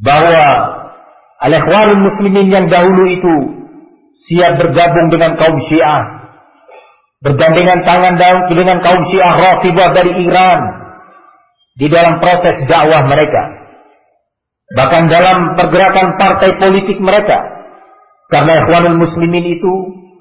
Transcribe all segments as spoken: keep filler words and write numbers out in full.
bahwa al-Ikhwanul Muslimin yang dahulu itu siap bergabung dengan kaum Syiah, bergandengan tangan dengan kaum Syiah Rafidhah dari Iran di dalam proses dakwah mereka, bahkan dalam pergerakan partai politik mereka. Karena Ikhwanul Muslimin itu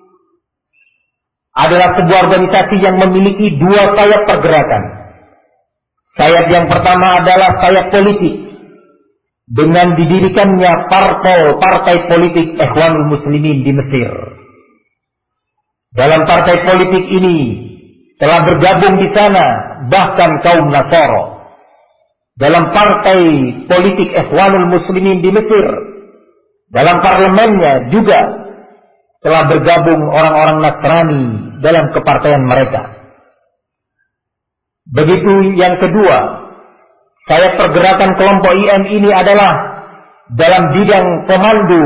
adalah sebuah organisasi yang memiliki dua sayap pergerakan. Sayap yang pertama adalah sayap politik, dengan didirikannya partai politik Ikhwanul Muslimin di Mesir. Dalam partai politik ini telah bergabung di sana bahkan kaum Nasara. Dalam partai politik Ikhwanul Muslimin di Mesir, dalam parlemennya juga telah bergabung orang-orang Nasrani dalam kepartaian mereka. Begitu yang kedua, sayap pergerakan kelompok I M ini adalah dalam bidang komando,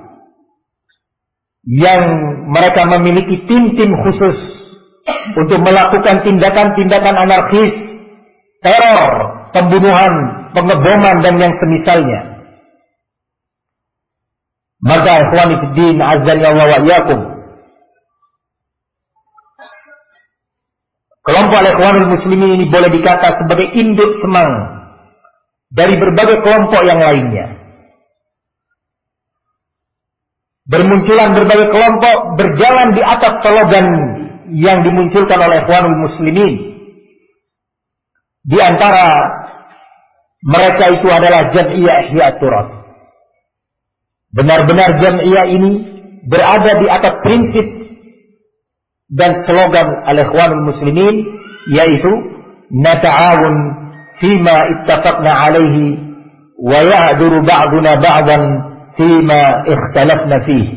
yang mereka memiliki tim-tim khusus untuk melakukan tindakan-tindakan anarkis, teror, pembunuhan, pengeboman dan yang semisalnya. Maka ikhwani fiddin azza wa iyyakum, kelompok al-Ikhwanul Muslimin ini boleh dikata sebagai induk semang dari berbagai kelompok yang lainnya. Bermunculan berbagai kelompok berjalan di atas slogan yang dimunculkan oleh Ikhwanul Muslimin. Di antara mereka itu adalah Jam'iyah Ihya Turath. Benar-benar Jam'iyah ini berada di atas prinsip dan slogan al-Ikhwanul Muslimin, yaitu nata'awun fima ittafaqna alaihi wa ya'duru ba'duna ba'dan fima ikhtalafna fihi.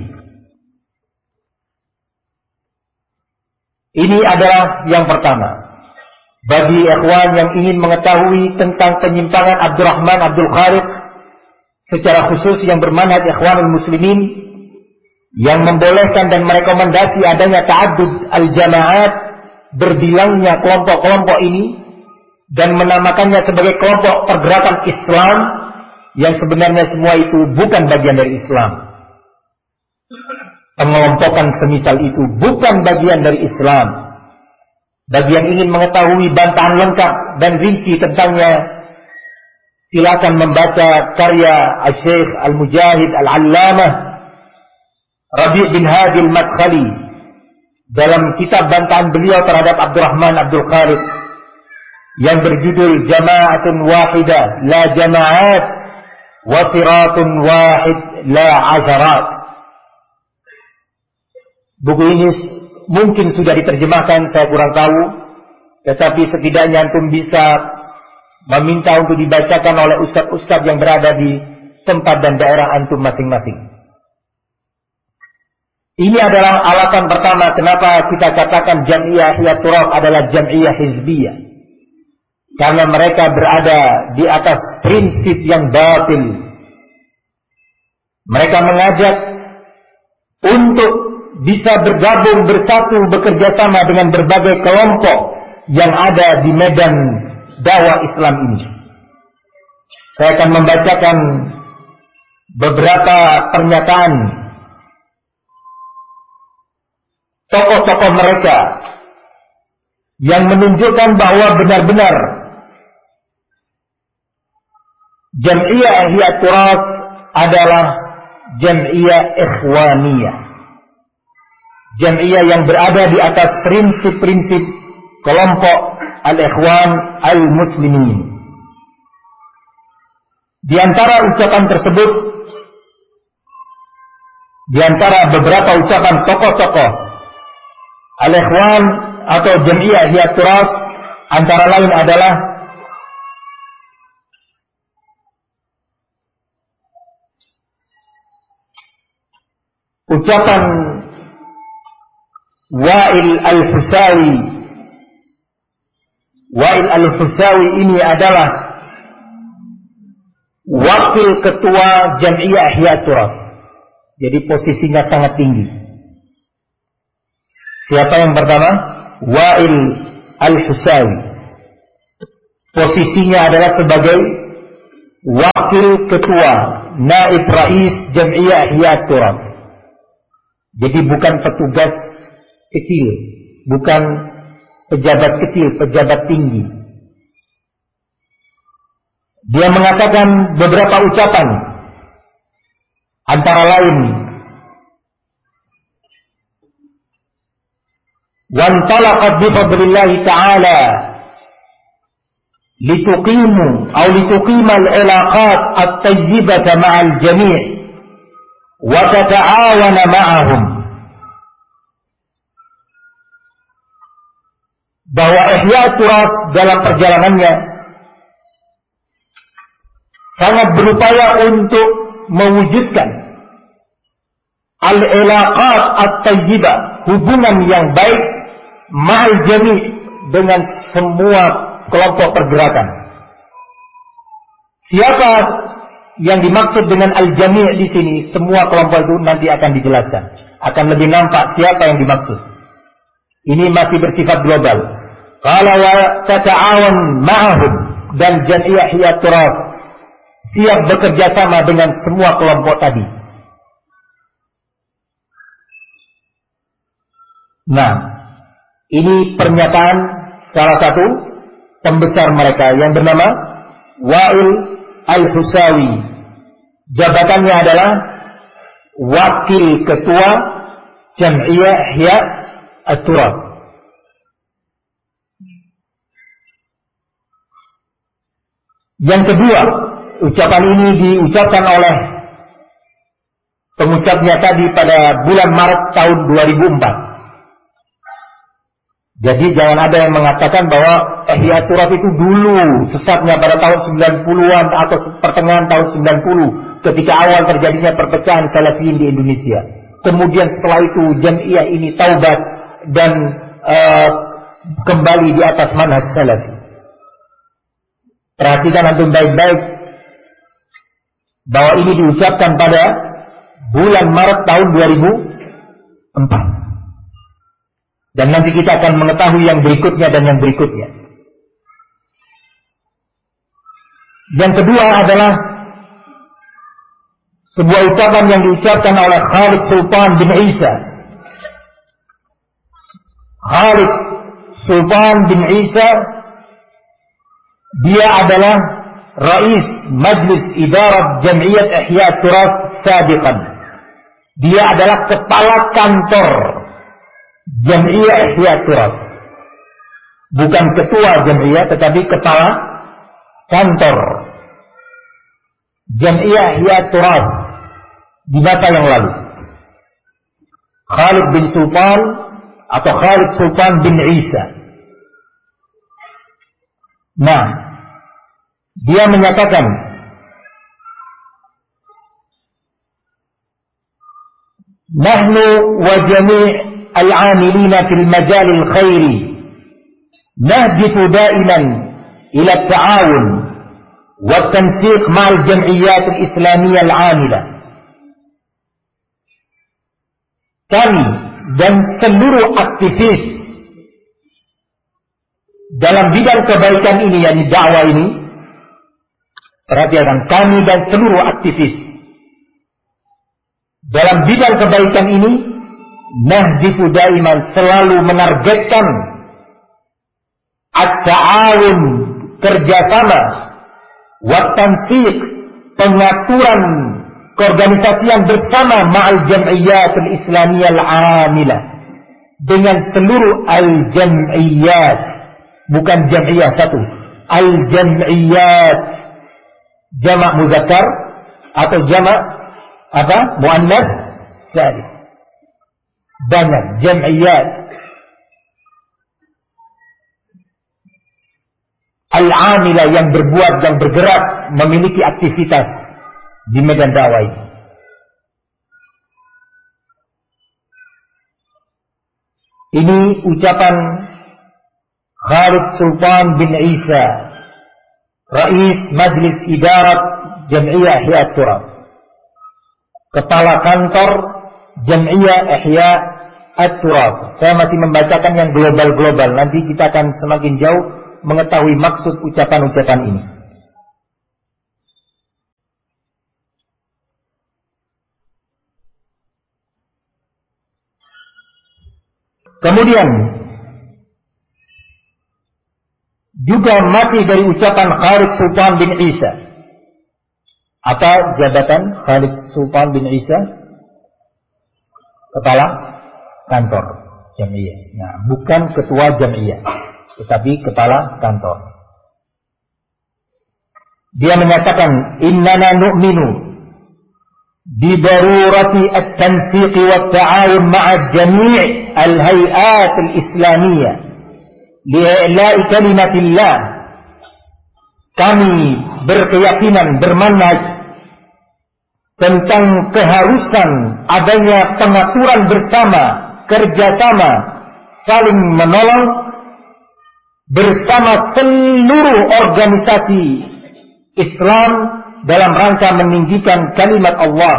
Ini adalah yang pertama. Bagi ikhwan yang ingin mengetahui tentang penyimpangan Abdurrahman Abdul Khaliq, secara khusus yang bermanhaj Ikhwanul Muslimin, yang membolehkan dan merekomendasi adanya ta'addud al-jama'at, berbilangnya kelompok-kelompok ini, dan menamakannya sebagai kelompok pergerakan Islam, yang sebenarnya semua itu bukan bagian dari Islam. Pengelompokan semisal itu bukan bagian dari Islam. Bagi yang ingin mengetahui bantahan lengkap dan rinci tentangnya, silakan membaca karya Al-Syekh Al-Mujahid Al-Allamah Rabi' bin Hadi Al-Madkhali dalam kitab bantahan beliau terhadap Abdurrahman Abdul Khaliq yang berjudul Jama'atun Wahidah La Jama'at wa Siratun Wahid La Azarat. Buku ini mungkin sudah diterjemahkan, saya kurang tahu, tetapi setidaknya antum bisa meminta untuk dibacakan oleh ustaz-ustaz yang berada di tempat dan daerah antum masing-masing. Ini adalah alasan pertama kenapa kita katakan Jam'iyah Ihya Turath adalah Jam'iyah Hizbiyah. Karena mereka berada di atas prinsip yang batil. Mereka mengajak untuk bisa bergabung, bersatu, bekerja sama dengan berbagai kelompok yang ada di medan dakwah Islam ini. Saya akan membacakan beberapa pernyataan tokoh-tokoh mereka yang menunjukkan bahwa benar-benar Jam'iyah Ihya Turath adalah Jam'iyah Ikhwaniyah. Jam'iyah yang berada di atas prinsip-prinsip kelompok Al-Ikhwan Al-Muslimin. Di antara ucapan tersebut, di antara beberapa ucapan tokoh-tokoh Al-Ikhwan atau Jam'iyah Ihya Turath, antara lain adalah ucapan Wa'il Al-Husawi. Wa'il Al-Husawi ini adalah wakil ketua Jam'iyah Ihya Turath. Jadi posisinya sangat tinggi. Siapa yang pertama? Wa'il Al-Husawi. Posisinya adalah sebagai wakil wakil ketua, naib rais Jam'iyah Ihya Turab. Jadi bukan petugas kecil, bukan pejabat kecil, pejabat tinggi. Dia mengatakan beberapa ucapan, antara lain, وانطلقت بفضل الله تعالى لتقيم أو لتقيم العلاقات الطيبة مع الجميع وتتعاون معهم. Bahwa Ihya Turab dalam perjalanannya sangat berupaya untuk mewujudkan al-ilaqat at-tayyibah, hubungan yang baik ma'al jami' dengan semua kelompok pergerakan. Siapa yang dimaksud dengan al-jami' di sini? Semua kelompok itu nanti akan dijelaskan. Akan lebih nampak siapa yang dimaksud. Ini masih bersifat global. Qala wa tata'awan ma'ahum, dan Jam'iyah Ihya Turab siap bekerja sama dengan semua kelompok tadi. Nah, ini pernyataan salah satu pembesar mereka yang bernama Wa'il Al-Husawi. Jabatannya adalah wakil ketua Jam'iyah Ihya Turab. Yang kedua, ucapan ini diucapkan oleh pengucapnya tadi pada bulan Maret tahun dua ribu empat. Jadi jangan ada yang mengatakan bahwa Ihya Turab itu dulu sesatnya pada tahun sembilan puluhan atau pertengahan tahun sembilan puluh ketika awal terjadinya perpecahan Salafiyin di Indonesia. Kemudian setelah itu Jam'iyah ini taubat dan uh, kembali di atas manhaj Salafi. Perhatikan antum baik-baik bahwa ini diucapkan pada bulan Maret tahun dua ribu empat. Dan nanti kita akan mengetahui yang berikutnya dan yang berikutnya. Yang kedua adalah sebuah ucapan yang diucapkan oleh Khalid Sultan bin Isa. Khalid Sultan bin Isa, dia adalah Rais Majlis Idarat Jam'iyat Ihya Turab sabiqan. Dia adalah kepala kantor Jam'iyah Ihya Turab. Bukan ketua Jam'iyah, tetapi kepala kantor Jam'iyah Ihya Turab di masa yang lalu. Khalid bin Sultan atau Khalid Sultan bin Isa. Nah, dia menyatakan nahnu wa jami' العاملين في المجال الخيري نهدف دائما إلى التعاون والتنسيق مع الجمعيات الإسلامية العاملة. Kami dan seluruh aktivis dalam bidang kebaikan ini, yakni dakwah ini, perhatikan, kami dan seluruh aktivis dalam bidang kebaikan ini nahdifu daiman, selalu menargetkan at-ta'awun, kerjasama, wa tansiq, pengaturan keorganisasian bersama ma'al jam'iyatul islamiyah al-amilah, dengan seluruh al-jam'iyat, bukan jam'iyah satu, al-jam'iyat, jamak muzakkar atau jamak apa? Muannats salim. Banyak jam'iyat al-amilah yang berbuat, yang bergerak, memiliki aktivitas di medan dakwah ini. Ini ucapan Khalid Sultan bin Isa, Rais Majlis Idarat Jam'iyah Ihya Turab, kepala kantor Jam'iyah Ihya Turab. Saya masih membacakan yang global-global. Nanti kita akan semakin jauh mengetahui maksud ucapan-ucapan ini. Kemudian juga masih dari ucapan Khalid Sultan bin Isa. Apa jabatan Khalid Sultan bin Isa? Kepala kantor Jam'iyah. Nah, bukan ketua Jam'iyah, tetapi kepala kantor. Dia menyatakan, innana nu'minu bi darurati at-tansiq wa at-ta'awun ma'a jami' al-hay'at al-islamiyah li'i'la'i kalimatillah. Kami berkeyakinan, bermanhaj tentang keharusan adanya pengaturan bersama, kerjasama, saling menolong bersama seluruh organisasi Islam dalam rangka meninggikan kalimat Allah.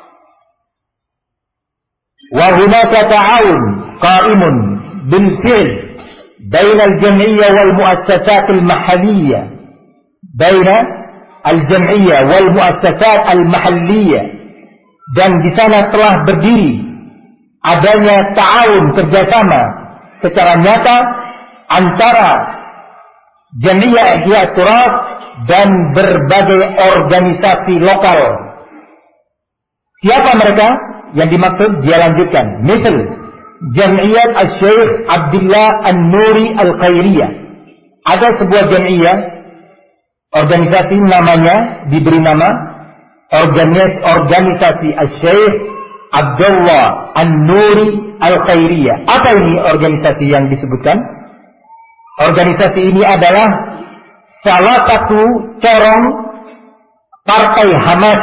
Wa hunaka ta'awun qa'imun bil fi'l bain al-jam'iyyah wal muassasat al-mahalliyah, bain al-jam'iyyah wal muassasat al-mahalliyah, dan di sana telah berdiri adanya ta'awun, kerjasama secara nyata antara Jam'iyah Ihya Turath dan berbagai organisasi lokal. Siapa mereka yang dimaksud? Dia lanjutkan, misal Jam'iyat Al-Syekh Abdullah An-Nuri Al-Khairiyah. Ada sebuah jam'iyah, organisasi, namanya diberi nama Organis, organisasi Al-Syekh Abdullah An-Nuri Al-Khairiyah. Apa ini organisasi yang disebutkan? Organisasi ini adalah salah satu corong partai Hamas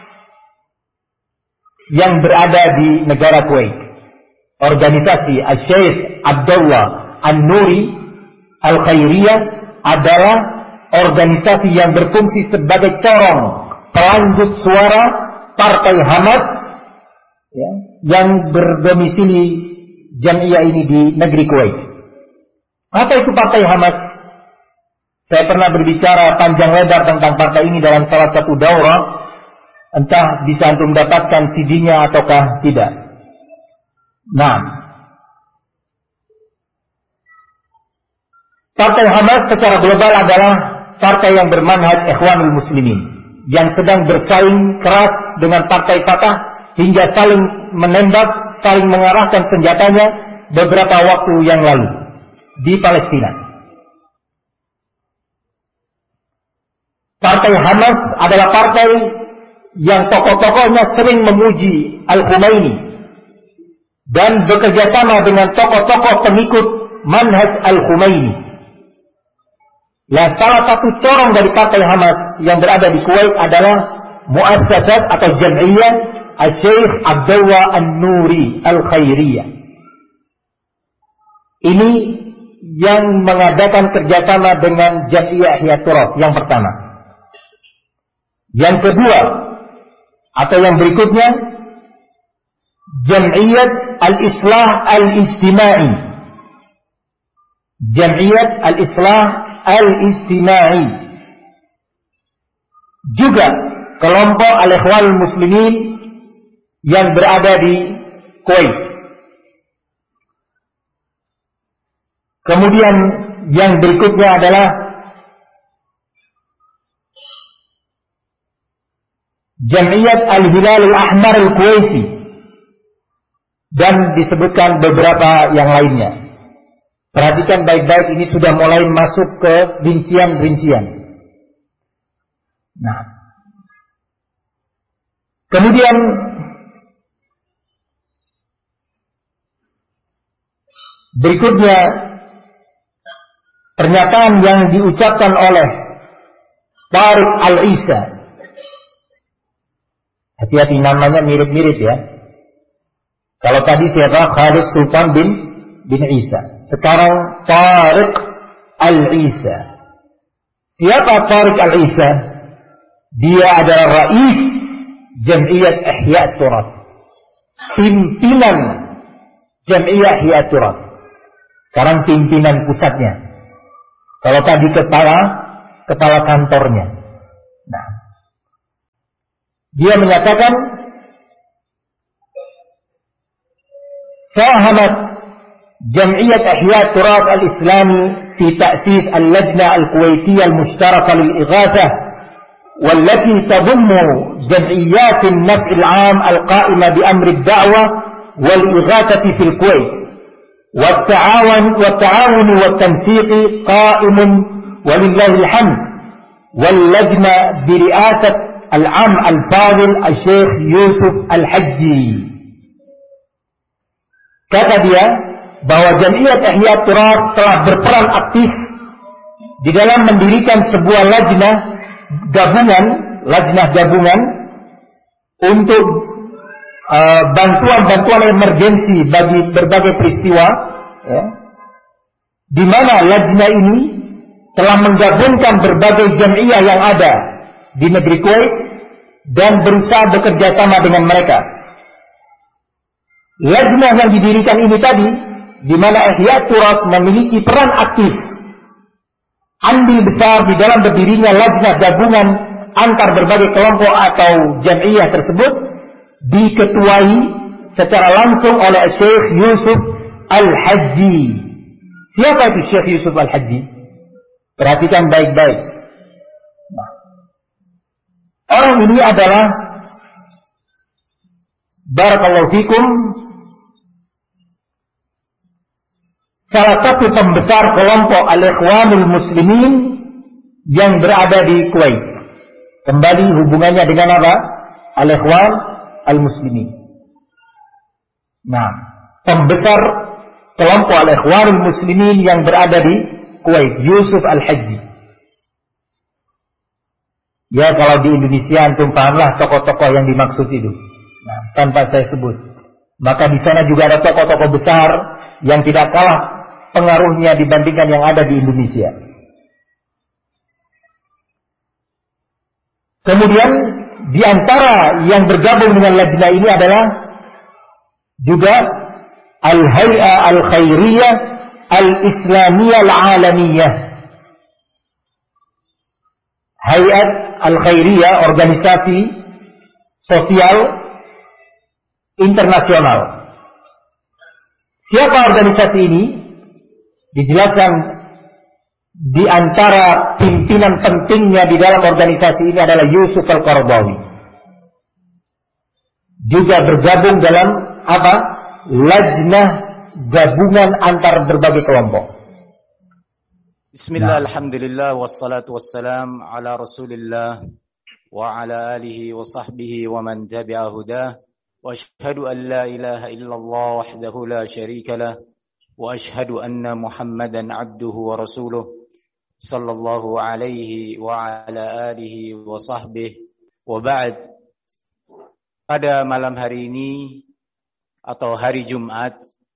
yang berada di negara Kuwait. Organisasi Al-Syekh Abdullah An-Nuri Al-Khairiyah adalah organisasi yang berfungsi sebagai corong pelanggut suara partai Hamas, ya, yang berdomisili Jam'iyah ini di negeri Kuwait. Apa itu partai Hamas? Saya pernah berbicara panjang lebar tentang partai ini dalam salah satu daurah. Entah bisa antum dapatkan C D-nya ataukah tidak. Nah, partai Hamas secara global adalah partai yang bermanhaj Ikhwanul Muslimin, yang sedang bersaing keras dengan partai Fatah hingga saling menembak, saling mengarahkan senjatanya beberapa waktu yang lalu di Palestina. Partai Hamas adalah partai yang tokoh-tokohnya sering memuji Al-Khumaini dan bekerja sama dengan tokoh-tokoh pengikut manhaj Al-Khumaini. Nah, salah satu corong dari partai Hamas yang berada di Kuwait adalah muassasat atau jam'iyah Al-Syekh Abdullah An-Nuri Al-Khairiyah. Ini yang mengadakan kerjasama dengan Jam'iyah Ihya Turath yang pertama. Yang kedua atau yang berikutnya, Jam'iyat Al-Islah Al-Ijtimai. Jam'iyat Al-Islah Al-Ijtimai. Juga kelompok Al-Ikhwan Muslimin yang berada di Kuwait. Kemudian yang berikutnya adalah Jam'iyat Al-Hilal Al-Ahmar Al-Kuwaiti, dan disebutkan beberapa yang lainnya. Perhatikan baik-baik, ini sudah mulai masuk ke rincian-rincian. Nah, kemudian berikutnya pernyataan yang diucapkan oleh Tariq Al-Isa. Hati-hati, namanya mirip-mirip ya. Kalau tadi siapa? Khalid Sultan bin bin Isa. Sekarang Tariq Al-Isa. Siapa Tariq Al-Isa? Dia adalah Rais Jam'iyat Ihya Turath, pimpinan Jam'iyah Ihya Turath. Sekarang pimpinan pusatnya. Kalau tadi kepala kepala kantornya. Nah, dia menyatakan sahamat جمعية إحياء التراث الإسلامي في تأسيس اللجنة الكويتية المشتركة للإغاثة، والتي تضم جمعيات النفع العام القائمة بأمر الدعوة والإغاثة في الكويت، والتعاون والتعاون والتنسيق قائم ولله الحمد. واللجنة برئاسة العام الفاضل الشيخ يوسف الحجي. Kata dia bahwa Jamiat Ihya Turas telah berperan aktif di dalam mendirikan sebuah lajnah gabungan, lajnah gabungan untuk uh, bantuan-bantuan emergensi bagi berbagai peristiwa, ya, di mana lajnah ini telah menggabungkan berbagai jamiah yang ada di negeri Kuwait dan berusaha bekerja sama dengan mereka. Lajnah yang didirikan ini tadi, di mana Ihya Turas memiliki peran aktif, andil besar di dalam berdirinya lajnah gabungan antar berbagai kelompok atau jamiah tersebut, diketuai secara langsung oleh Syekh Yusuf Al-Hajji. Siapa itu Syekh Yusuf Al-Hajji? Perhatikan baik-baik. Nah, orang ini adalah, barakallahu fikum, salah satu pembesar kelompok Al-Ikhwanul Muslimin yang berada di Kuwait. Kembali hubungannya dengan apa? Al-Ikhwan Al-Muslimin. Nah, pembesar kelompok Al-Ikhwanul Muslimin yang berada di Kuwait, Yusuf Al-Hajji. Ya, kalau di Indonesia antum pahamlah tokoh-tokoh yang dimaksud itu. Nah, tanpa saya sebut. Maka di sana juga ada tokoh-tokoh besar yang tidak kalah pengaruhnya dibandingkan yang ada di Indonesia. Kemudian di antara yang bergabung dengan lajnah ini adalah juga Al-Hay'ah Al-Khairiyah Al-Islamiyah Al-Alamiyah. Hay'at Al-Khairiyah, organisasi sosial internasional. Siapa organisasi ini? Dijelaskan di antara pimpinan pentingnya di dalam organisasi ini adalah Yusuf Al-Qaradawi. Juga bergabung dalam apa? Lajnah gabungan antar berbagai kelompok. Bismillah, alhamdulillah, wassalatu wassalam ala rasulillah wa ala alihi wa sahbihi wa man tabi'a hudah, wa ashhadu an la ilaha illallah wahdahu la syarika lah, wa ashhadu anna muhammadan abduhu wa rasuluh sallallahu alaihi wa ala alihi wa sahbihi wa ba'd. Pada malam hari ini atau hari Jumat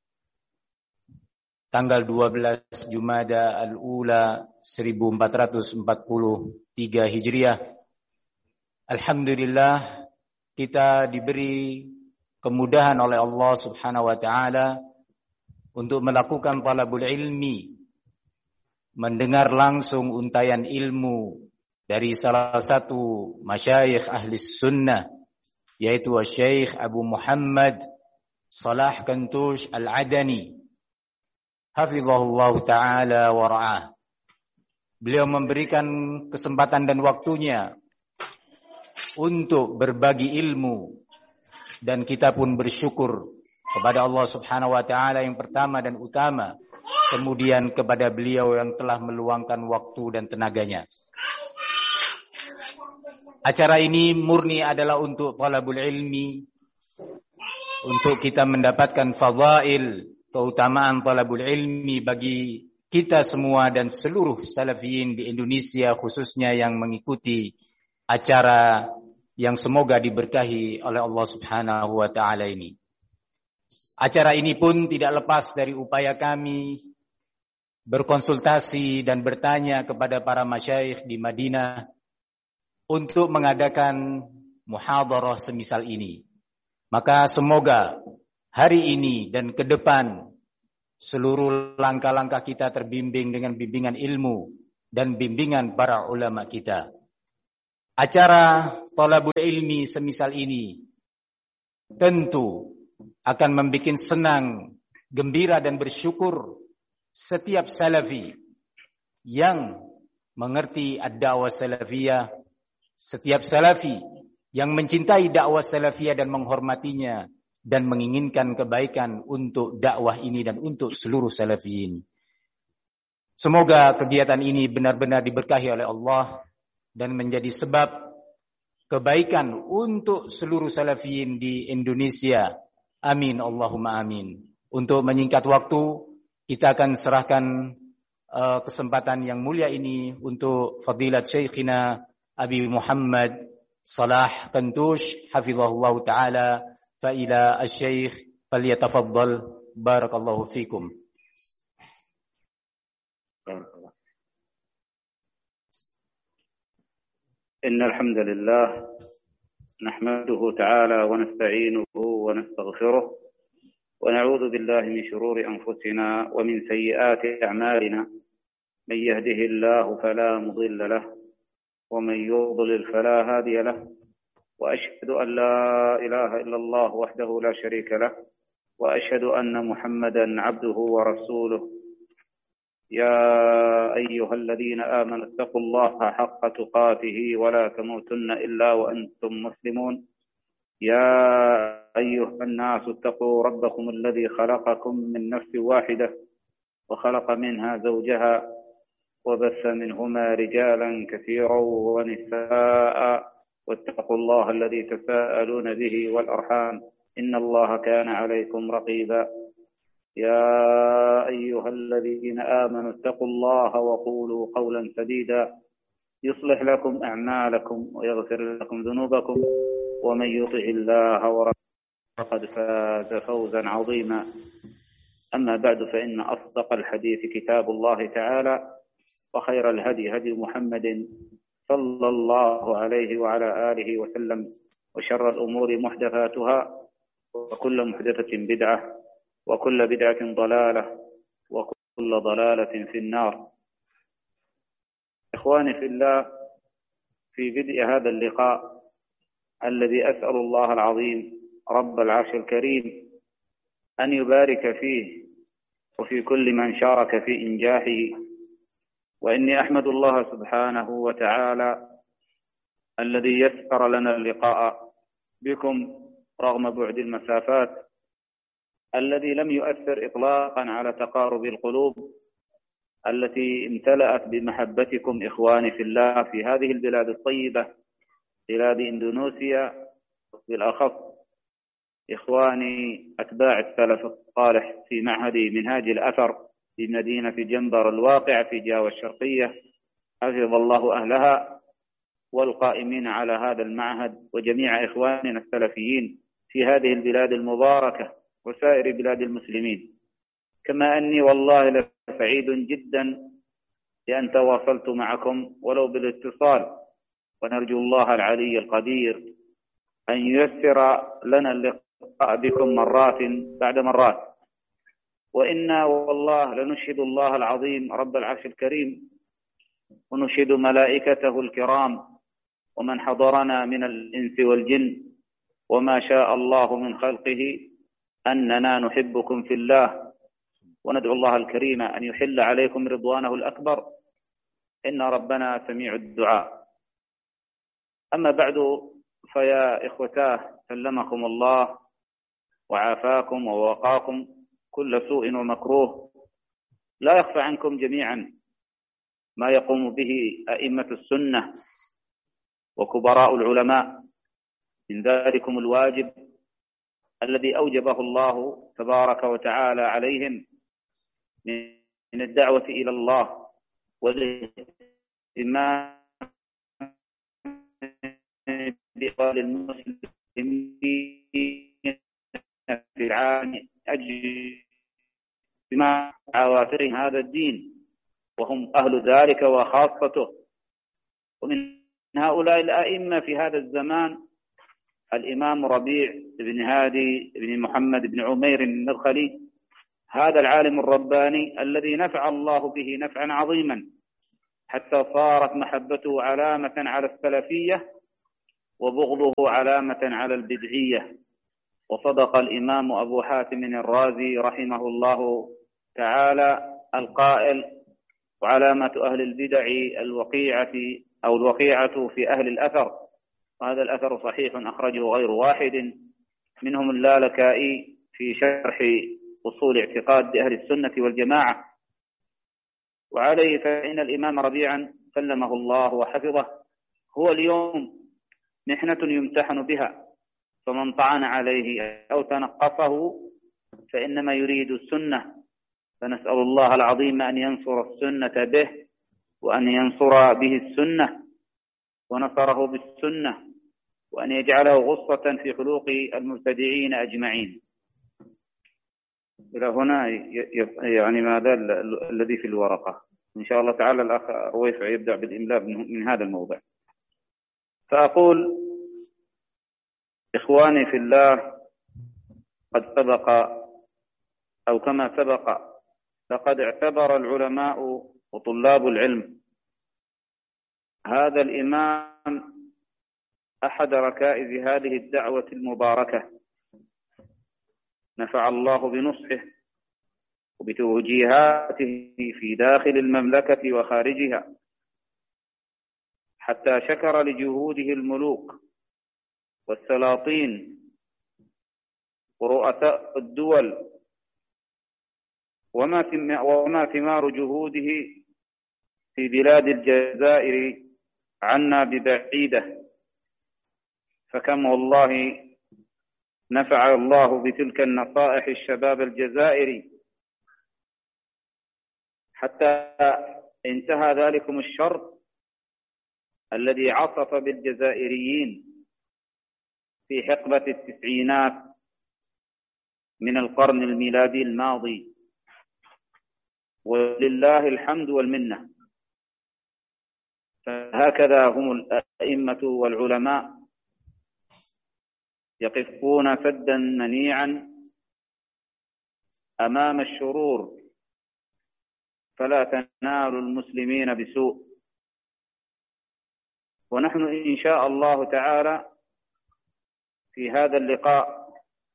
tanggal dua belas Jumada Al-Ula seribu empat ratus empat puluh tiga Hijriah, alhamdulillah kita diberi kemudahan oleh Allah Subhanahu wa taala untuk melakukan talabul ilmi, mendengar langsung untayan ilmu dari salah satu masyayikh ahli sunnah, yaitu Syekh Abu Muhammad Salah Kantush Al-Adani, hafizahullah ta'ala wa ra'ah. Beliau memberikan kesempatan dan waktunya untuk berbagi ilmu, dan kita pun bersyukur kepada Allah Subhanahu wa taala yang pertama dan utama, kemudian kepada beliau yang telah meluangkan waktu dan tenaganya. Acara ini murni adalah untuk talabul ilmi, untuk kita mendapatkan fadail, keutamaan talabul ilmi bagi kita semua dan seluruh salafiyin di Indonesia, khususnya yang mengikuti acara yang semoga diberkahi oleh Allah Subhanahu wa taala ini. Acara ini pun tidak lepas dari upaya kami berkonsultasi dan bertanya kepada para masyayikh di Madinah untuk mengadakan muhadarah semisal ini. Maka semoga hari ini dan ke depan seluruh langkah-langkah kita terbimbing dengan bimbingan ilmu dan bimbingan para ulama kita. Acara talabul ilmi semisal ini tentu akan membuat senang gembira dan bersyukur setiap salafi yang mengerti ad-da'wah salafiyah, setiap salafi yang mencintai dakwah salafiyah dan menghormatinya dan menginginkan kebaikan untuk dakwah ini dan untuk seluruh salafiyin. Semoga kegiatan ini benar-benar diberkahi oleh Allah dan menjadi sebab kebaikan untuk seluruh salafiyin di Indonesia. Amin, Allahumma amin. Untuk menyingkat waktu, kita akan serahkan uh, kesempatan yang mulia ini untuk Fadilat Syekhina Abi Muhammad Salah Kantush hafizahullah ta'ala, fa ila asy-syekh falyatafaddal barakallahu fikum. إن الحمد لله نحمده تعالى ونستعينه ونستغفره ونعوذ بالله من شرور أنفسنا ومن سيئات أعمالنا. من يهده الله فلا مضل له ومن يضلل فلا هادي له، وأشهد أن لا إله إلا الله وحده لا شريك له، وأشهد أن محمدا عبده ورسوله. يا أيها الذين آمنوا اتقوا الله حق تقاته ولا تموتن إلا وأنتم مسلمون. يا أيها الناس اتقوا ربكم الذي خلقكم من نفس واحدة وخلق منها زوجها وبث منهما رجالا كثيرا ونساء، واتقوا الله الذي تساءلون به والأرحام إن الله كان عليكم رقيبا. يا أيها الذين آمنوا اتقوا الله وقولوا قولا سديدا يصلح لكم أعمالكم ويغفر لكم ذنوبكم، ومن يطع الله ورسوله فقد فاز فوزا عظيما. أما بعد، فإن أصدق الحديث كتاب الله تعالى، وخير الهدي هدي محمد صلى الله عليه وعلى آله وسلم، وشر الأمور محدثاتها، وكل محدثة بدعة، وكل بدعة ضلالة، وكل ضلالة في النار. إخواني في الله، في بدء هذا اللقاء الذي أسأل الله العظيم رب العرش الكريم أن يبارك فيه وفي كل من شارك في إنجاحه، وإني أحمد الله سبحانه وتعالى الذي يسر لنا اللقاء بكم رغم بعد المسافات، الذي لم يؤثر إطلاقا على تقارب القلوب التي امتلأت بمحبتكم إخواني في الله في هذه البلاد الطيبة، بلاد إندونيسيا، بالأخص إخواني أتباع السلف الصالح في معهد منهاج الأثر في مدينة جنبر الواقع في جاوة الشرقية، حفظ الله أهلها، والقائمين على هذا المعهد، وجميع إخواننا السلفيين في هذه البلاد المباركة وسائر بلاد المسلمين. كما أني والله لسعيد جدا لأن تواصلت معكم ولو بالاتصال، ونرجو الله العلي القدير أن ييسر لنا اللقاء بكم مرات بعد مرات. وإنا والله لنشهد الله العظيم رب العرش الكريم، ونشهد ملائكته الكرام، ومن حضرنا من الإنس والجن، وما شاء الله من خلقه، أننا نحبكم في الله، وندعو الله الكريم أن يحل عليكم رضوانه الأكبر، إن ربنا سميع الدعاء. أما بعد، فيا إخوتاه، سلمكم الله وعافاكم ووقاكم كل سوء ومكروه. لا يخفى عنكم جميعا ما يقوم به أئمة السنة وكبراء العلماء من ذلكم الواجب الذي أوجبه الله تبارك وتعالى عليهم من الدعوة إلى الله والاهتمام بإقبال المسلمين في العالم أجل بما عوافر هذا الدين، وهم أهل ذلك وخاصته. ومن هؤلاء الأئمة في هذا الزمان الإمام ربيع بن هادي بن محمد بن عمير النبخلي، هذا العالم الرباني الذي نفع الله به نفعا عظيما، حتى صارت محبته علامة على السلفية وبغضه علامة على البدعية. وصدق الإمام أبو حاتم الرازي رحمه الله تعالى القائل: وعلامة أهل البدع الوقيعة أو الوقيعة في أهل الأثر. وهذا الأثر صحيح أخرجه غير واحد، منهم اللالكائي في شرح أصول اعتقاد أهل السنة والجماعة. وعليه فإن الإمام ربيعا سلمه الله وحفظه هو اليوم محنة يمتحن بها، فمن طعن عليه أو تنقصه فإنما يريد السنة، فنسأل الله العظيم أن ينصر السنة به، وأن ينصر به السنة ونصره بالسنة، وأن يجعله غصة في حلوق المبتدعين أجمعين. إلى هنا يعني ماذا الذي في الورقة؟ إن شاء الله تعالى الأخ رويفع يبدأ بالإملاء من هذا الموضع. فأقول: إخواني في الله، قد سبق أو كما سبق لقد اعتبر العلماء وطلاب العلم هذا الإمام أحد ركائز هذه الدعوة المباركة، نفع الله بنصحه وبتوجيهاته في داخل المملكة وخارجها، حتى شكر لجهوده الملوك والسلاطين ورؤساء الدول، وما ثمار جهوده في بلاد الجزائر عنا ببعيدة. فكم والله نفع الله بتلك النصائح الشباب الجزائري، حتى انتهى ذلكم الشر الذي عصف بالجزائريين في حقبة التسعينات من القرن الميلادي الماضي، ولله الحمد والمنة. فهكذا هم الأئمة والعلماء يقفون سدا منيعا أمام الشرور، فلا تنال المسلمين بسوء. ونحن إن شاء الله تعالى في هذا اللقاء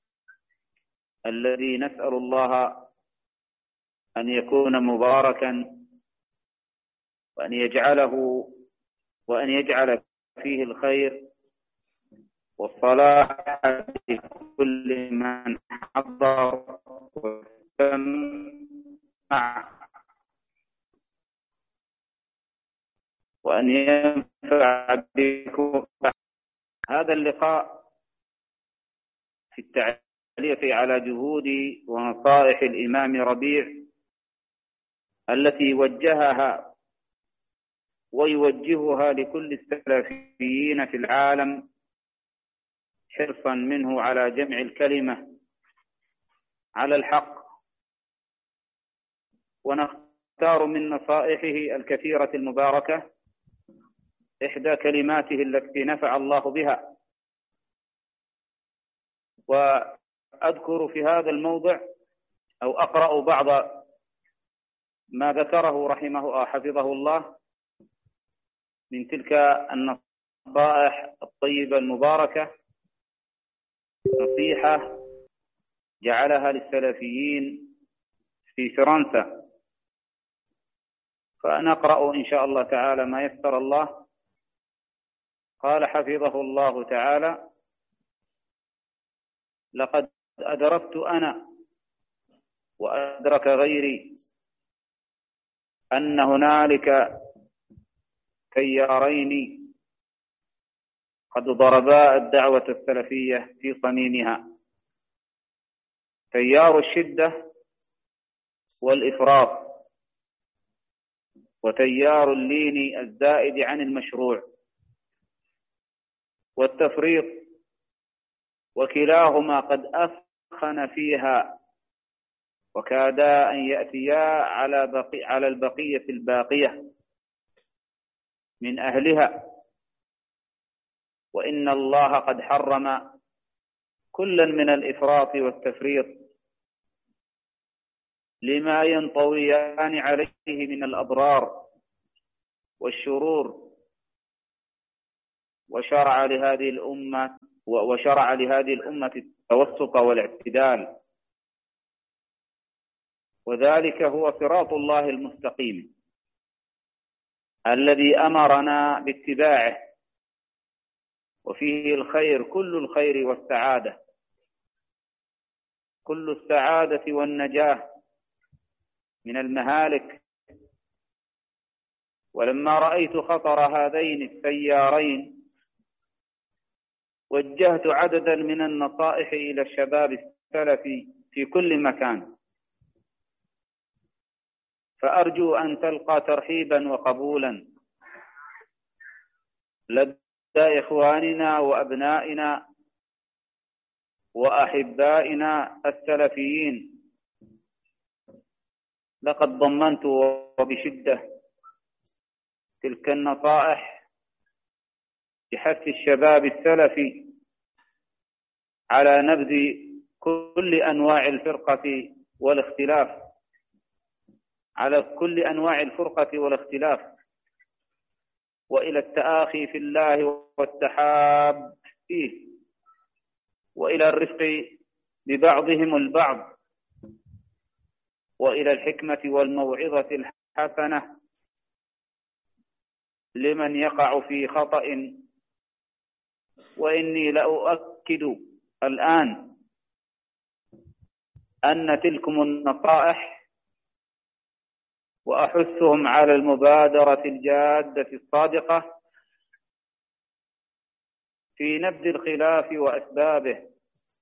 الذي نسأل الله أن يكون مباركا، وأن يجعله وأن يجعل فيه الخير والصلاح لكل من حضر وسمع، وأن ينفع بكم. هذا اللقاء في التعليق على جهود ونصائح الإمام ربيع التي وجهها ويوجهها لكل السلفيين في العالم، حرصا منه على جمع الكلمة على الحق. ونختار من نصائحه الكثيرة المباركة إحدى كلماته التي نفع الله بها. وأذكر في هذا الموضع أو أقرأ بعض ما ذكره رحمه حفظه الله من تلك النصائح الطيبة المباركة، نصيحة جعلها للسلفيين في فرنسا. فنقرأ إن شاء الله تعالى ما يسر الله. قال حفظه الله تعالى: لقد أدركت أنا وأدرك غيري أن هنالك تيارين قد ضربا الدعوة السلفية في صميمها: تيار الشدة والإفراط، وتيار اللين الزائد عن المشروع والتفريط، وكلاهما قد أثخن فيها وكادا أن يأتيا على بقي على البقية الباقية من أهلها، وإن الله قد حرم كلا من الإفراط والتفريط لما ينطويان عليه من الأضرار والشرور، وشرع لهذه الأمة وشرع لهذه الأمة التوسط والاعتدال، وذلك هو صراط الله المستقيم الذي أمرنا باتباعه، وفيه الخير كل الخير والسعادة، كل السعادة والنجاة من المهالك. ولما رأيت خطر هذين التيارين وجهت عددا من النصائح إلى الشباب السلفي في كل مكان، فأرجو أن تلقى ترحيبا وقبولا لدى إخواننا وأبنائنا وأحبائنا السلفيين. لقد ضمنت وبشدة تلك النصائح بحث الشباب السلفي على نبذ كل أنواع الفرقة والاختلاف على كل أنواع الفرقة والاختلاف وإلى التآخي في الله والتحاب فيه، وإلى الرفق ببعضهم البعض، وإلى الحكمة والموعظة الحسنة لمن يقع في خطأ. وإني لأؤكد الآن أن تلكم النصائح وأحثهم على المبادرة الجادة الصادقة في نبذ الخلاف وأسبابه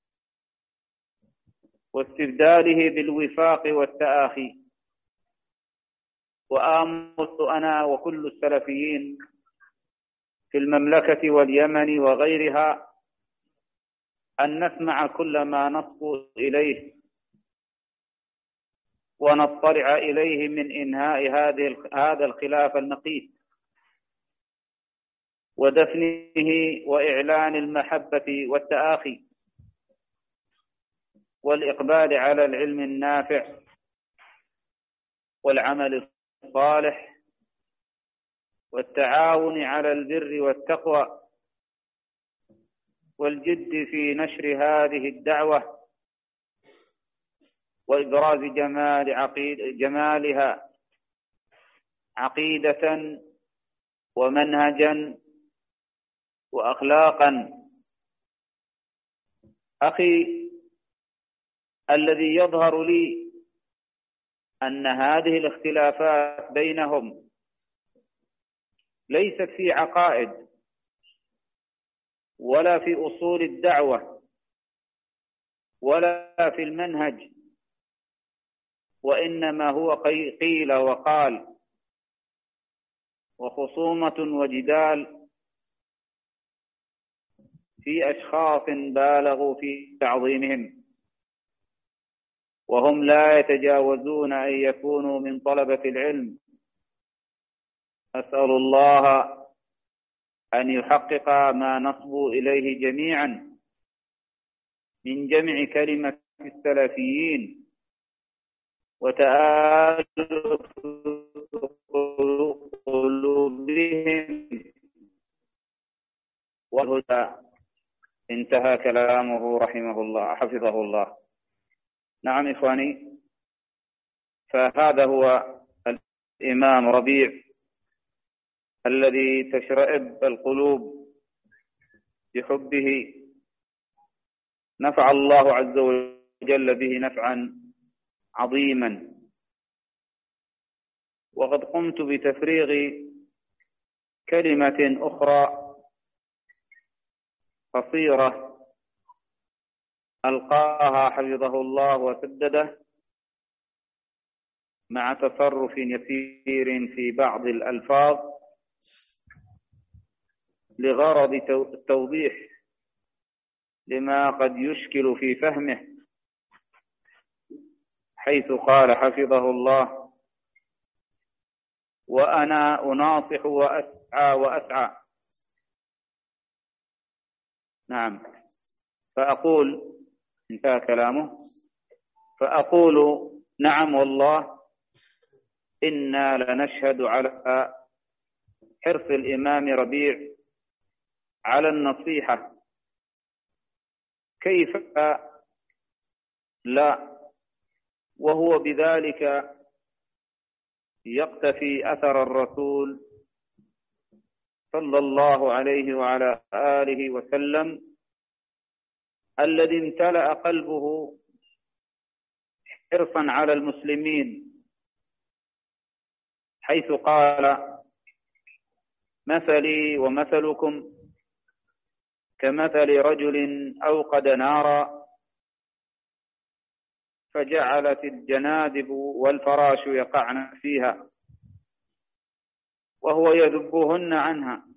واستبداله بالوفاق والتآخي. وآمرت أنا وكل السلفيين في المملكة واليمن وغيرها أن نسمع كل ما نصبو إليه ونطلع إليه من إنهاء هذه هذا الخلاف النقيض ودفنه وإعلان المحبة والتآخي والإقبال على العلم النافع والعمل الصالح والتعاون على البر والتقوى والجد في نشر هذه الدعوة وإبراز جمال عقيد جمالها عقيدة ومنهجا وأخلاقا. أخي، الذي يظهر لي أن هذه الاختلافات بينهم ليست في عقائد ولا في أصول الدعوة ولا في المنهج، وإنما هو قيل وقال وخصومة وجدال في أشخاص بالغوا في تعظيمهم، وهم لا يتجاوزون أن يكونوا من طلبة العلم. أسأل الله أن يحقق ما نصبو إليه جميعا من جمع كلمة السلفيين وتآلف قلوبهم والهدى. انتهى كلامه رحمه الله حفظه الله. نعم إخواني، فهذا هو الإمام ربيع الذي تشرئب القلوب بحبه. نفع الله عز وجل به نفعا عظيما. وقد قمت بتفريغ كلمة أخرى قصيرة ألقاها حفظه الله وسدده مع تصرف يسير في بعض الألفاظ لغرض التوضيح لما قد يشكل في فهمه، حيث قال حفظه الله: وأنا أناصح وأسعى وأسعى. نعم، فأقول، انتهى كلامه، فأقول: نعم والله إنا لنشهد على حرص الإمام ربيع على النصيحة كيف لا، وهو بذلك يقتفي أثر الرسول صلى الله عليه وعلى آله وسلم الذي امتلأ قلبه حرصا على المسلمين، حيث قال: مثلي ومثلكم كمثل رجل أوقد نارا فجعلت الجنادب والفراش يقعن فيها وهو يذبهن عنها،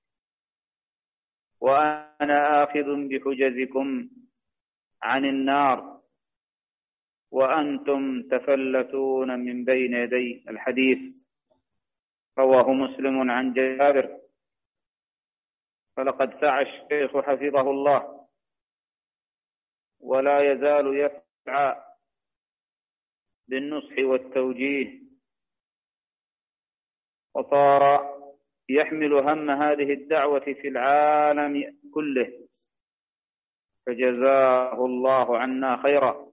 وأنا آخذ بحجزكم عن النار وأنتم تفلتون من بين يدي. الحديث رواه مسلم عن جابر. فلقد سعى الشيخ حفظه الله ولا يزال يسعى بالنصح والتوجيه، وصار يحمل هم هذه الدعوة في العالم كله، فجزاه الله عنا خيرا.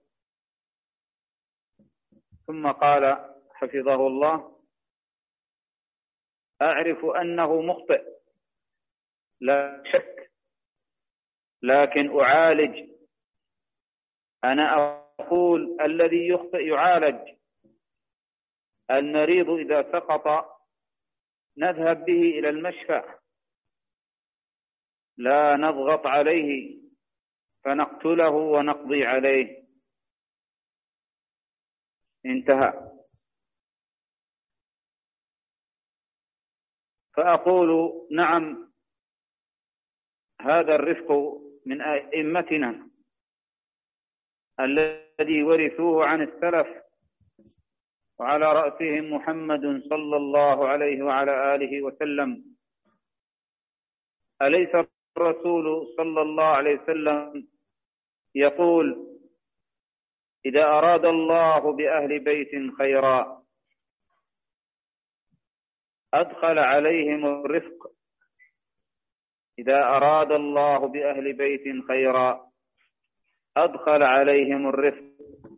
ثم قال حفظه الله: أعرف أنه مخطئ لا شك، لكن أعالج. أنا أقول الذي يخطئ يعالج. المريض إذا سقط نذهب به إلى المشفى، لا نضغط عليه فنقتله ونقضي عليه. انتهى. فأقول: نعم، هذا الرفق من أئمتنا الذي ورثوه عن السلف، وعلى رأسهم محمد صلى الله عليه وعلى آله وسلم. أليس الرسول صلى الله عليه وسلم يقول: إذا أراد الله بأهل بيت خيرا أدخل عليهم الرفق، إذا أراد الله بأهل بيت خيرا أدخل عليهم الرفق.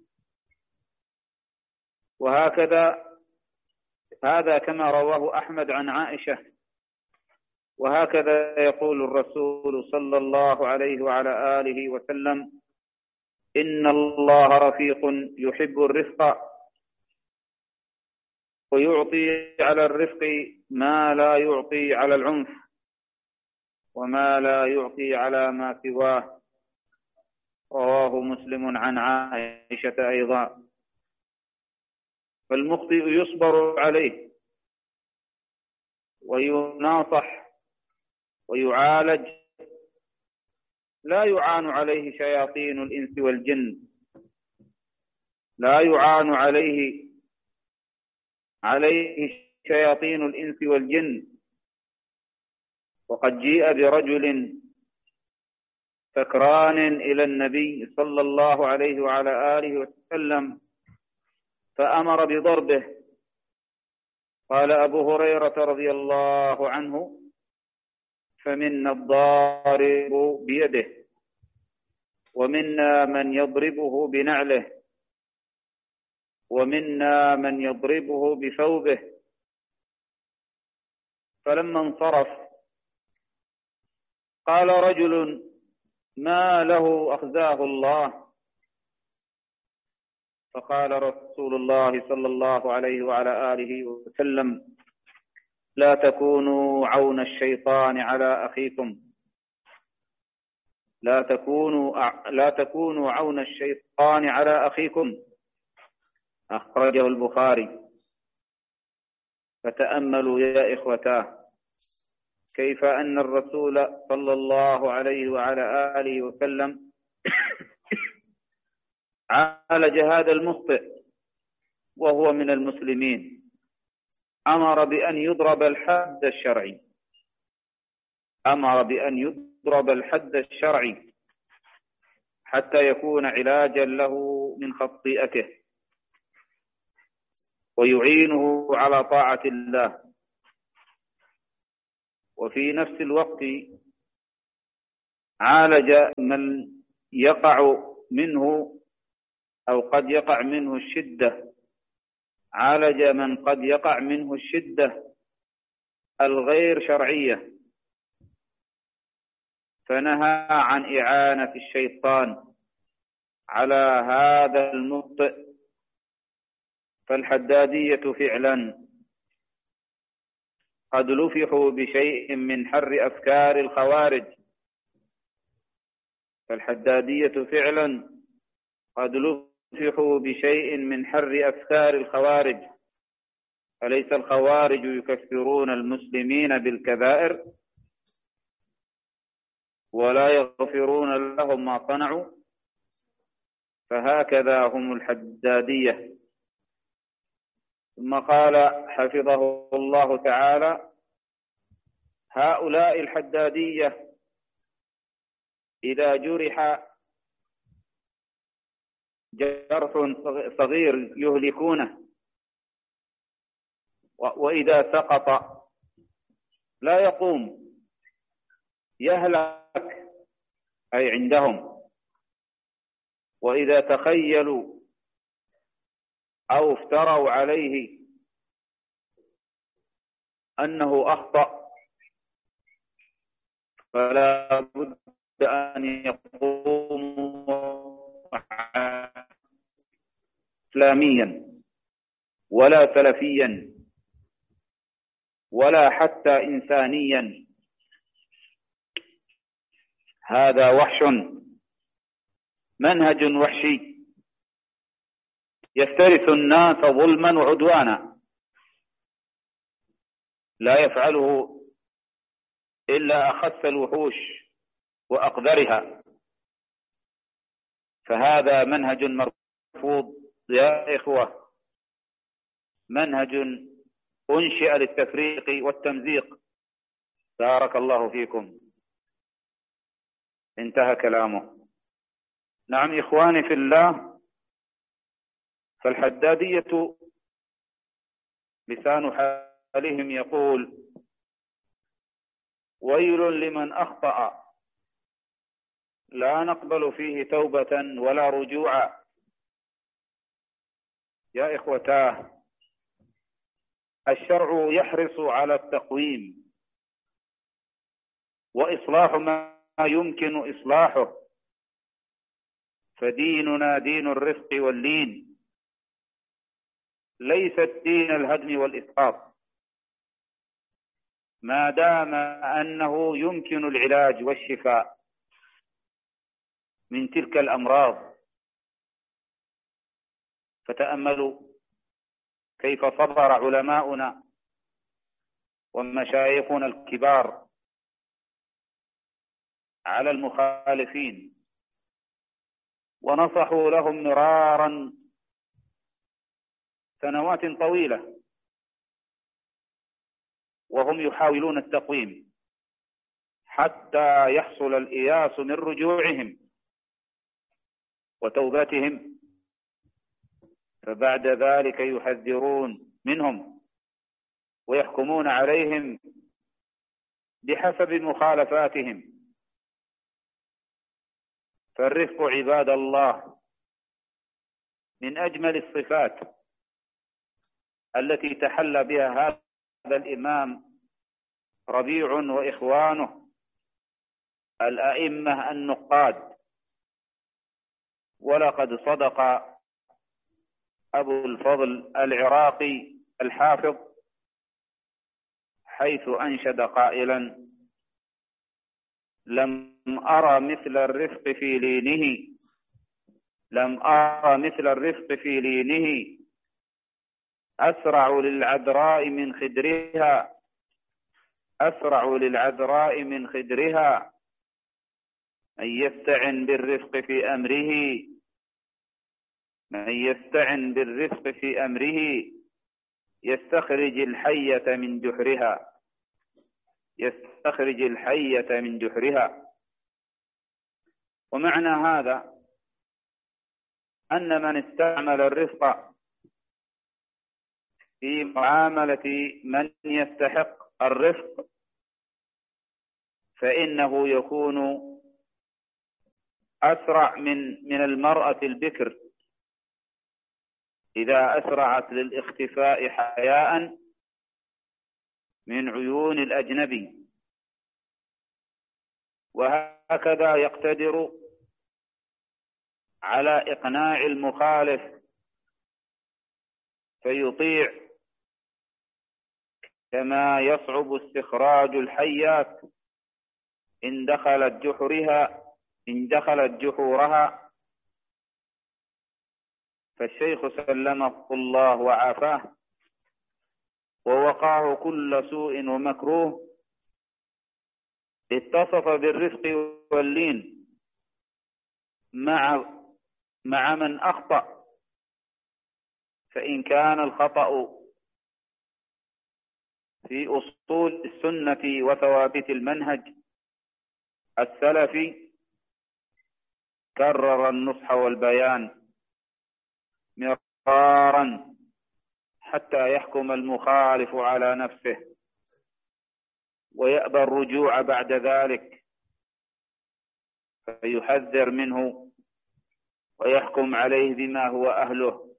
وهكذا هذا كما رواه أحمد عن عائشة، وهكذا يقول الرسول صلى الله عليه وعلى آله وسلم: إن الله رفيق يحب الرفق ويعطي على الرفق ما لا يعطي على العنف وما لا يعطي على ما سواه. رواه مسلم عن عائشة أيضا. فالمخطئ يصبر عليه ويناصح ويعالج، لا يعان عليه شياطين الإنس والجن، لا يعان عليه عليه شياطين الإنس والجن. وقد جيء برجل سكران إلى النبي صلى الله عليه وعلى آله وسلم فأمر بضربه. قال أبو هريرة رضي الله عنه: فمنا الضارب بيده ومنا من يضربه بنعله ومنا من يضربه بثوبه. فلما انصرف قال رجل: ما له أخزاه الله؟ فقال رسول الله صلى الله عليه وعلى آله وسلم: لا تكونوا عون الشيطان على أخيكم، لا تكونوا لا تكونوا عون الشيطان على أخيكم. أخرجه البخاري. فتأملوا يا إخوتاه كيف أن الرسول صلى الله عليه وعلى آله وسلم عالج هذا المخطئ وهو من المسلمين. أمر بأن يضرب الحد الشرعي، أمر بأن يضرب الحد الشرعي حتى يكون علاجا له من خطيئته ويعينه على طاعة الله. وفي نفس الوقت عالج من يقع منه أو قد يقع منه الشدة عالج من قد يقع منه الشدة الغير شرعية، فنهى عن إعانة الشيطان على هذا المخطئ. فالحدادية فعلا قد لفحوا بشيء من حر أفكار الخوارج فالحدادية فعلا قد لفحوا بشيء من حر أفكار الخوارج أليس الخوارج يكفرون المسلمين بالكبائر ولا يغفرون لهم ما صنعوا؟ فهكذا هم الحدادية. ثم قال حفظه الله تعالى: هؤلاء الحدادية إذا جرح جرح صغير يهلكونه، وإذا سقط لا يقوم يهلك أي عندهم، وإذا تخيلوا أو افتروا عليه أنه أخطأ فلا بد أن يقوموا إسلاميا ولا سلفيا ولا حتى إنسانيا. هذا وحش، منهج وحشي يفترس الناس ظلما وعدوانا، لا يفعله إلا أخس الوحوش وأقذرها. فهذا منهج مرفوض يا إخوة، منهج أنشئ للتفريق والتمزيق. بارك الله فيكم. انتهى كلامه. نعم إخواني في الله، فالحدادية لسان حالهم يقول: ويل لمن أخطأ لا نقبل فيه توبة ولا رجوعا. يا إخوتاه، الشرع يحرص على التقويم وإصلاح ما يمكن إصلاحه، فديننا دين الرفق واللين، ليس دين الهدم والإسقاط، ما دام أنه يمكن العلاج والشفاء من تلك الأمراض. فتأملوا كيف صبر علماؤنا ومشايخنا الكبار على المخالفين، ونصحوا لهم مرارا سنوات طويلة وهم يحاولون التقويم حتى يحصل الإياس من رجوعهم وتوبتهم، فبعد ذلك يحذرون منهم ويحكمون عليهم بحسب مخالفاتهم. فالرفق عباد الله من أجمل الصفات التي تحلى بها هذا الإمام ربيع وإخوانه الأئمة النقاد. ولقد صدق أبو الفضل العراقي الحافظ حيث أنشد قائلا: لم أرى مثل الرفق في لينه، لم أرى مثل الرفق في لينه، أسرع للعذراء من خدرها، أسرع للعذراء من خدرها، من يستعن بالرفق في أمره، من يستعن بالرفق في أمره يستخرج الحية من جحرها، يستخرج الحية من جحرها. ومعنى هذا أن من استعمل الرفق في معاملة من يستحق الرفق فإنه يكون أسرع من من المرأة البكر إذا أسرعت للاختفاء حياء من عيون الأجنبي، وهكذا يقتدر على إقناع المخالف فيطيع، كما يصعب استخراج الحيات إن دخلت جحرها إن دخلت جحورها. فالشيخ سلمه الله وعافاه ووقاه كل سوء ومكروه اتصف بالرفق واللين مع مع من أخطأ، فإن كان الخطأ في أصول السنة وثوابت المنهج السلفي كرر النصح والبيان مرارا حتى يحكم المخالف على نفسه ويأبى الرجوع بعد ذلك، فيحذر منه ويحكم عليه بما هو أهله.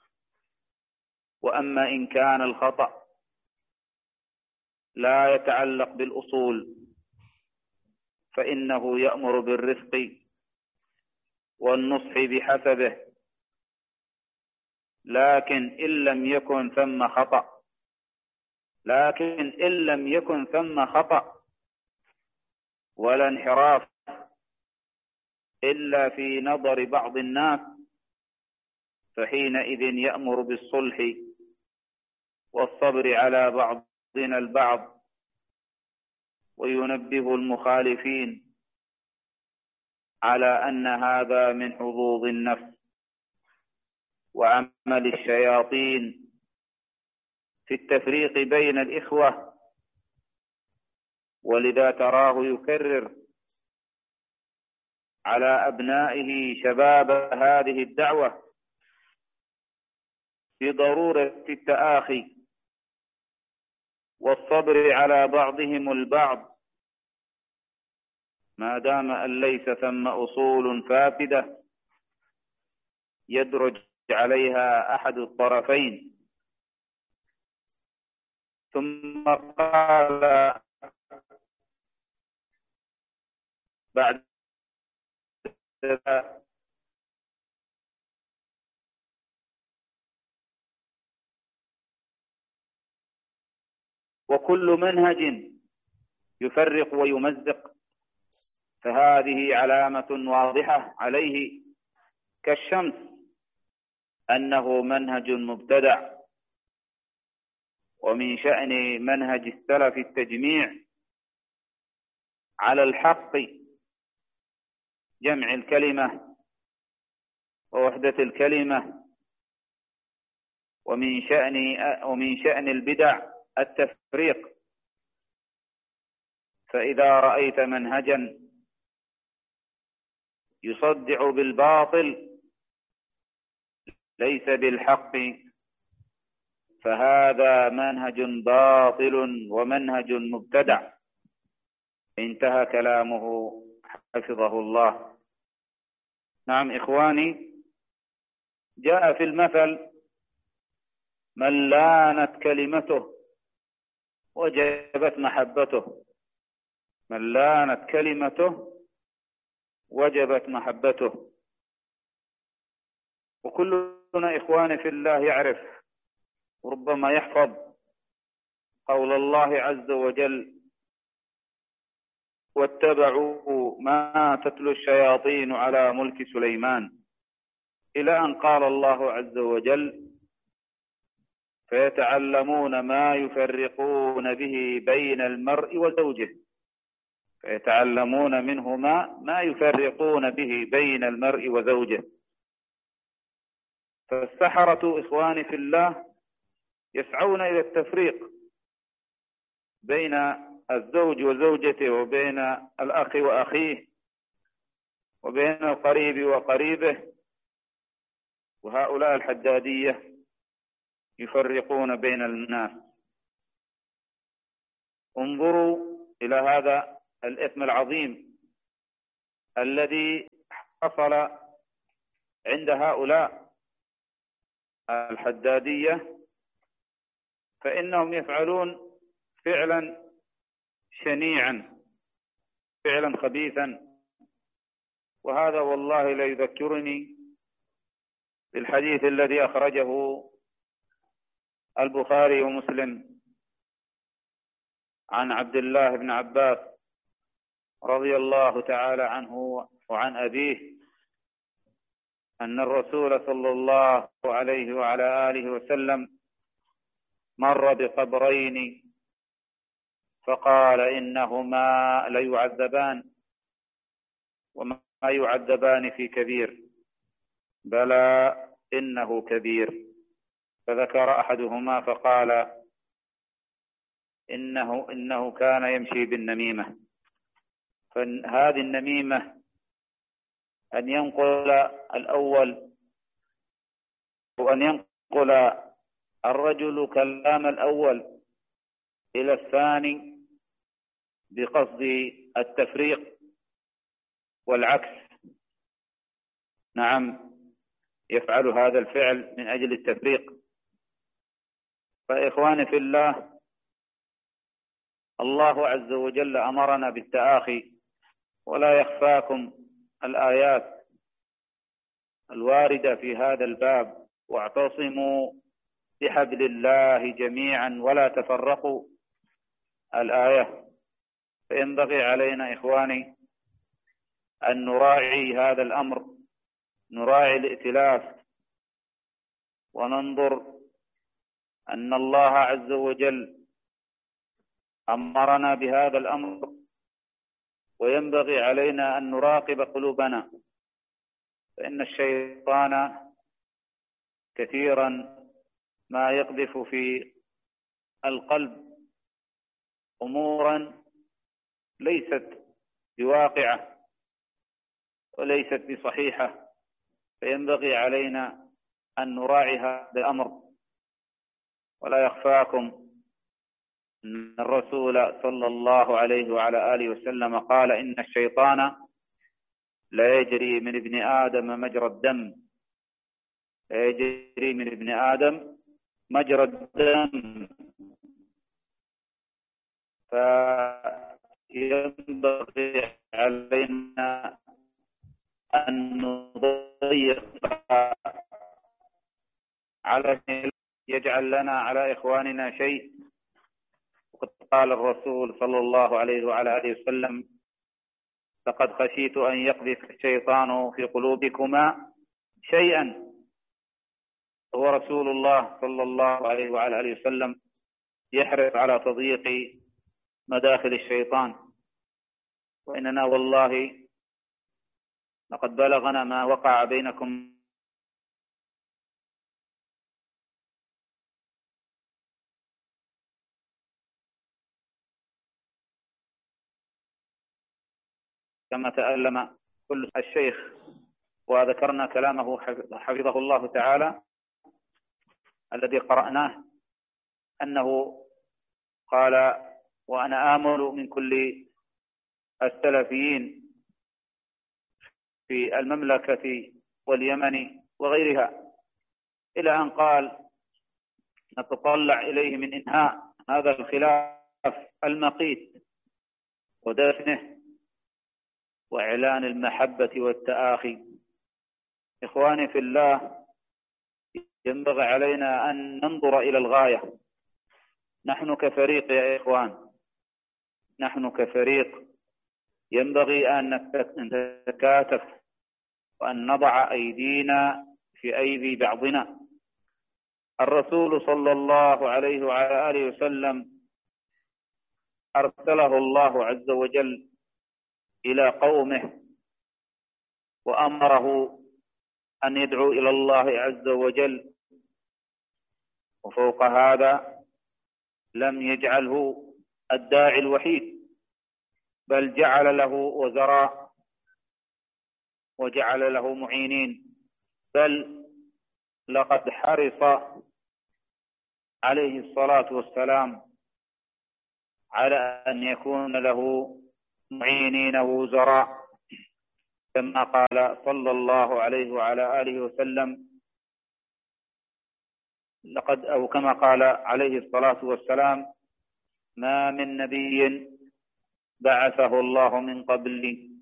وأما إن كان الخطأ لا يتعلق بالأصول فإنه يأمر بالرفق والنصح بحسبه، لكن إن لم يكن ثم خطأ لكن إن لم يكن ثم خطأ ولا انحراف إلا في نظر بعض الناس، فحينئذ يأمر بالصلح والصبر على بعضنا البعض، وينبه المخالفين على أن هذا من حظوظ النفس وعمل الشياطين في التفريق بين الإخوة. ولذا تراه يكرر على أبنائه شباب هذه الدعوة بضرورة التآخي والصبر على بعضهم البعض ما دام أن ليس ثم أصول فاسدة يدرج عليها أحد الطرفين. ثم قال بعد ذلك وكل منهج يفرق ويمزق فهذه علامة واضحة عليه كالشمس أنه منهج مبتدع. ومن شأن منهج السلف التجميع على الحق، جمع الكلمة ووحدة الكلمة. ومن شأن ومن شأن البدع التفريق. فإذا رأيت منهجا يصدع بالباطل ليس بالحق فهذا منهج باطل ومنهج مبتدع. انتهى كلامه حفظه الله. نعم إخواني، جاء في المثل من لانت كلمته وجبت محبته. من لانت كلمته وجبت محبته. وكلنا إخواني في الله يعرف وربما يحفظ قول الله عز وجل: واتبعوا ما تتلو الشياطين على ملك سليمان، إلى أن قال الله عز وجل: فيتعلمون ما يفرقون به بين المرء وزوجه. فيتعلمون منهما ما يفرقون به بين المرء وزوجه. فالسحرة إخواني في الله يسعون إلى التفريق بين الزوج وزوجته، وبين الأخ وأخيه، وبين القريب وقريبه. وهؤلاء الحدادية يفرقون بين الناس. انظروا إلى هذا الإثم العظيم الذي حصل عند هؤلاء الحدادية فإنهم يفعلون فعلا شنيعا، فعلا خبيثا. وهذا والله لا يذكرني بالحديث الذي أخرجه البخاري ومسلم عن عبد الله بن عباس رضي الله تعالى عنه وعن أبيه أن الرسول صلى الله عليه وعلى آله وسلم مر بقبرين فقال إنهما ليعذبان وما يعذبان في كبير، بلى إنه كبير. فذكر أحدهما فقال إنه, إنه كان يمشي بالنميمة. فهذه النميمة أن ينقل الأول وأن ينقل الرجل كلام الأول إلى الثاني بقصد التفريق والعكس. نعم، يفعل هذا الفعل من أجل التفريق. فإخواني في الله، الله عز وجل أمرنا بالتآخي، ولا يخفاكم الآيات الواردة في هذا الباب: واعتصموا بحبل الله جميعا ولا تفرقوا، الآية. فينبغي علينا إخواني أن نراعي هذا الأمر، نراعي الائتلاف، وننظر أن الله عز وجل أمرنا بهذا الأمر، وينبغي علينا أن نراقب قلوبنا، فإن الشيطان كثيرا ما يقذف في القلب أمورا ليست بواقعة وليست بصحيحة، فينبغي علينا أن نراعي هذا الأمر. ولا يخفاكم أن الرسول صلى الله عليه وعلى آله وسلم قال: إن الشيطان لا يجري من ابن آدم مجرى الدم، لا يجري من ابن آدم مجرى الدم. فينبغي علينا أن نضيق على يجعل لنا على إخواننا شيء. وقد قال الرسول صلى الله عليه وعلى آله وسلم: لقد خشيت أن يقذف الشيطان في قلوبكما شيئا. هو رسول الله صلى الله عليه وعلى آله وسلم يحرص على تضييق مداخل الشيطان. وإننا والله لقد بلغنا ما وقع بينكم كما تألم كل الشيخ، وذكرنا كلامه حفظه الله تعالى الذي قرأناه، أنه قال: وأنا آمل من كل السلفيين في المملكة واليمن وغيرها، إلى أن قال: نتطلع إليه من إنهاء هذا الخلاف المقيت ودفنه وإعلان المحبة والتآخي. إخواني في الله، ينبغي علينا أن ننظر إلى الغاية. نحن كفريق يا إخوان، نحن كفريق ينبغي أن نتكاتف وأن نضع أيدينا في أيدي بعضنا. الرسول صلى الله عليه وعلى آله وسلم أرسله الله عز وجل إلى قومه وأمره أن يدعو إلى الله عز وجل، وفوق هذا لم يجعله الداعي الوحيد، بل جعل له وزراء وجعل له معينين. بل لقد حرص عليه الصلاة والسلام على أن يكون له معينين ووزراء. كما قال صلى الله عليه وعلى آله وسلم لقد أو كما قال عليه الصلاة والسلام: ما من نبي بعثه الله من قبلي